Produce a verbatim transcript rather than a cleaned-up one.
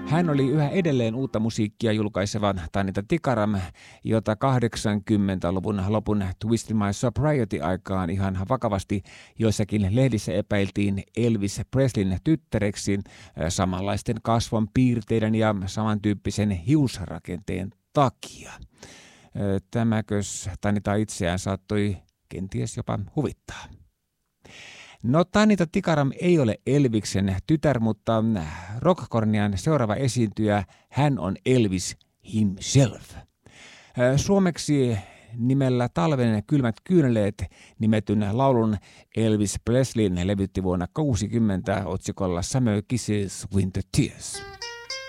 Hän oli yhä edelleen uutta musiikkia julkaisevan Tanita Tikaram, jota kahdeksankymmentäluvun lopun Twisted My Sobriety-aikaan ihan vakavasti joissakin lehdissä epäiltiin Elvis Presleyn tyttäreksi samanlaisten kasvon piirteiden ja samantyyppisen hiusrakenteen takia. Tämäkös Tanita itseään saattoi kenties jopa huvittaa. No, Tanita Tikaram ei ole Elviksen tytär, mutta Rockkornian seuraava esiintyjä, hän on Elvis himself. Suomeksi nimellä Talven kylmät kyyneleet nimetyn laulun Elvis Presley levytti vuonna kuusikymmentä otsikolla Summer Kisses, Winter Tears.